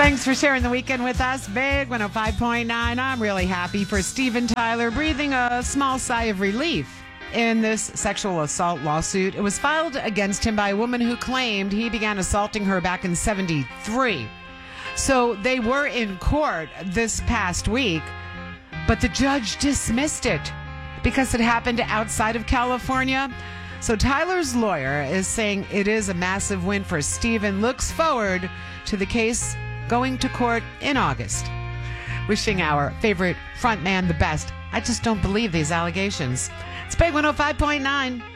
Thanks for sharing the weekend with us. Big 105.9. I'm really happy for Steven Tyler breathing a small sigh of relief in this sexual assault lawsuit. It was filed against him by a woman who claimed he began assaulting her back in 1973. So they were in court this past week, but the judge dismissed it because it happened outside of California. So Tyler's lawyer is saying it is a massive win for Steven. Looks forward to the case going to court in August. Wishing our favorite front man the best. I just don't believe these allegations. It's Big 105.9.